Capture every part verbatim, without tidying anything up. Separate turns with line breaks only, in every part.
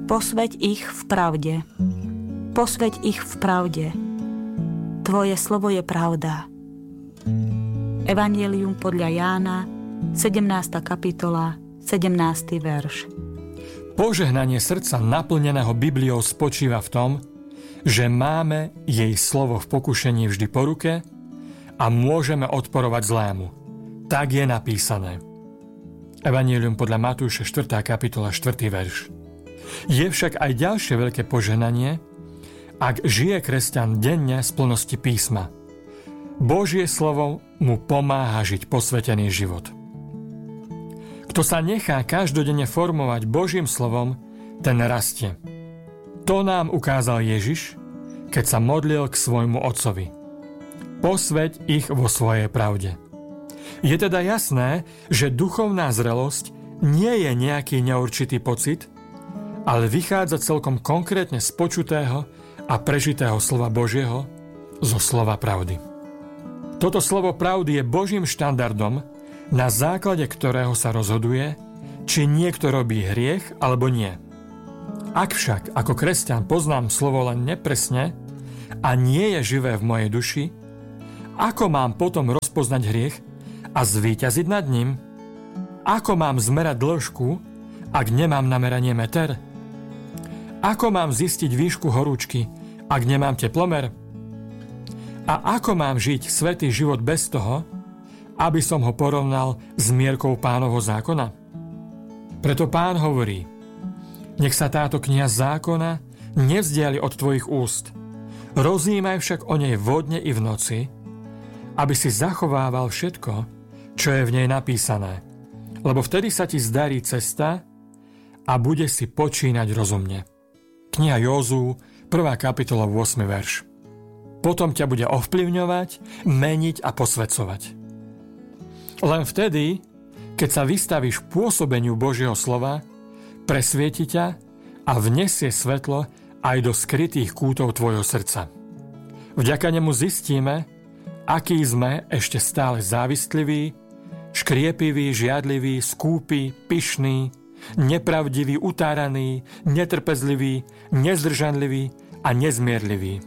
Posväť ich v pravde. Posväť ich v pravde. Tvoje slovo je pravda. Evanjelium podľa Jána, sedemnásta kapitola, sedemnásty verš.
Požehnanie srdca naplneného Bibliou spočíva v tom, že máme jej slovo v pokušení vždy po ruke a môžeme odporovať zlému. Tak je napísané. Evanjelium podľa Matúša, štvrtá kapitola, štvrtý verš. Je však aj ďalšie veľké požehnanie, ak žije kresťan denne z plnosti písma. Božie slovo mu pomáha žiť posvätený život. Kto sa nechá každodenne formovať Božím slovom, ten rastie. To nám ukázal Ježiš, keď sa modlil k svojmu otcovi. Posväť ich vo svojej pravde. Je teda jasné, že duchovná zrelosť nie je nejaký neurčitý pocit, ale vychádza celkom konkrétne z počutého a prežitého slova Božieho, zo slova pravdy. Toto slovo pravdy je Božím štandardom, na základe ktorého sa rozhoduje, či niekto robí hriech alebo nie. Ak však ako kresťan poznám slovo len nepresne a nie je živé v mojej duši, ako mám potom rozpoznať hriech a zvíťaziť nad ním? Ako mám zmerať dĺžku, ak nemám nameranie meter? Ako mám zistiť výšku horúčky, ak nemám teplomer? A ako mám žiť svätý život bez toho, aby som ho porovnal s mierkou Pánovho zákona? Preto Pán hovorí: nech sa táto kniha zákona nevzdiali od tvojich úst. Rozjímaj však o nej vodne i v noci, aby si zachovával všetko, čo je v nej napísané. Lebo vtedy sa ti zdarí cesta a bude si počínať rozumne. Kniha Józua, prvá kapitola, ôsmy verš. Potom ťa bude ovplyvňovať, meniť a posväcovať. Len vtedy, keď sa vystavíš pôsobeniu Božieho slova, presvieti ťa a vnesie svetlo aj do skrytých kútov tvojho srdca. Vďaka nemu zistíme, aký sme ešte stále závistlivý, škriepivý, žiadlivý, skúpy, pyšný, nepravdivý, utáraný, netrpezlivý, nezdržanlivý a nezmierlivý.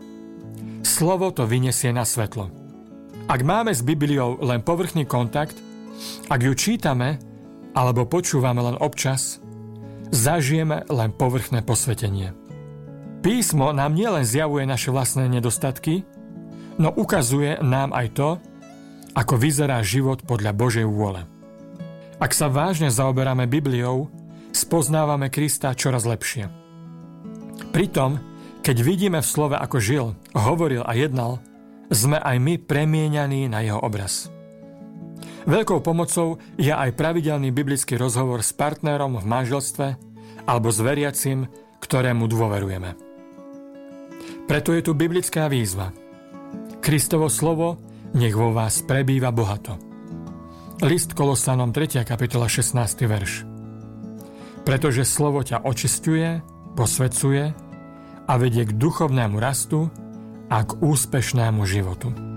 Slovo to vyniesie na svetlo. Ak máme s Bibliou len povrchný kontakt, ak ju čítame alebo počúvame len občas, zažijeme len povrchné posvetenie. Písmo nám nielen zjavuje naše vlastné nedostatky, no ukazuje nám aj to, ako vyzerá život podľa Božej vôle. Ak sa vážne zaoberáme Bibliou, spoznávame Krista čoraz lepšie. Pritom, keď vidíme v slove, ako žil, hovoril a jednal, sme aj my premieňaní na jeho obraz. Veľkou pomocou je aj pravidelný biblický rozhovor s partnerom v manželstve alebo s veriacim, ktorému dôverujeme. Preto je tu biblická výzva. Kristovo slovo nech vo vás prebýva bohato. List Kolosanom, tretia kapitola, šestnásty verš. Pretože slovo ťa očisťuje, posväcuje a vedie k duchovnému rastu a k úspešnému životu.